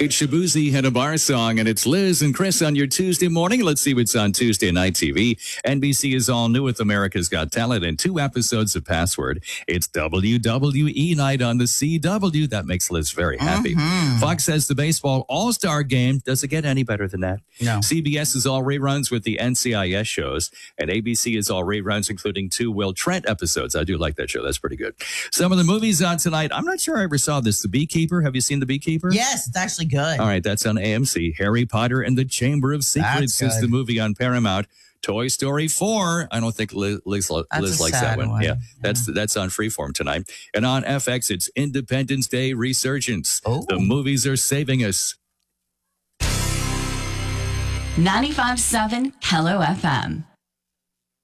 It's Shabuzi and a bar song, and it's Liz and Chris on your Tuesday morning. Let's see what's on Tuesday night TV. NBC is all new with America's Got Talent and 2 episodes of Password. It's WWE night on the CW. That makes Liz very happy. Fox says the baseball all-star game. Does it get any better than that? No. CBS is all reruns with the NCIS shows, and ABC is all reruns, including 2 Will Trent episodes. I do like that show. That's pretty good. Some of the movies on tonight. I'm not sure I ever saw this. The Beekeeper. Have you seen The Beekeeper? Yes, it's actually good. All right, that's on AMC. Harry Potter and the Chamber of Secrets is the movie on Paramount. Toy Story 4. I don't think Liz likes that one. Yeah, that's on Freeform tonight. And on FX, it's Independence Day Resurgence. Oh. The movies are saving us. 95.7 Hello FM.